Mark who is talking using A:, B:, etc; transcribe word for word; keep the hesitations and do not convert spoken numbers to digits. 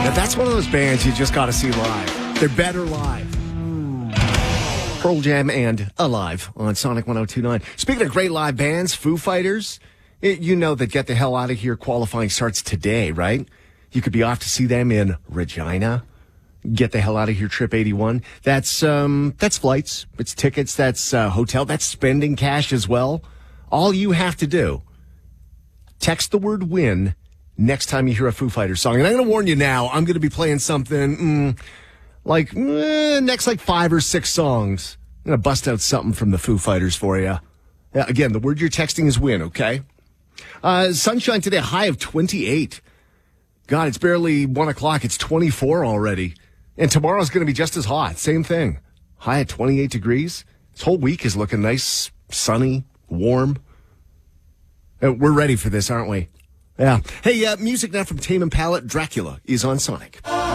A: Now, that's one of those bands you just got to see live. They're better live. Pearl Jam and Alive on Sonic one oh two point nine. Speaking of great live bands, Foo Fighters, it, you know that Get the Hell Out of Here qualifying starts today, right? You could be off to see them in Regina. Get the Hell Out of Here Trip eighty-one. That's um, that's flights, it's tickets, that's uh, hotel, that's spending cash as well. All you have to do, text the word WIN next time you hear a Foo Fighters song. And I'm going to warn you now, I'm going to be playing something... Mm, Like, eh, next like five or six songs. I'm going to bust out something from the Foo Fighters for you. Yeah, again, the word you're texting is WIN, okay? Uh, sunshine today, high of twenty-eight. God, it's barely one o'clock. It's twenty-four already. And tomorrow's going to be just as hot. Same thing. High at twenty-eight degrees. This whole week is looking nice, sunny, warm. And we're ready for this, aren't we? Yeah. Hey, uh, music now from Tame Impala. Dracula is on Sonic.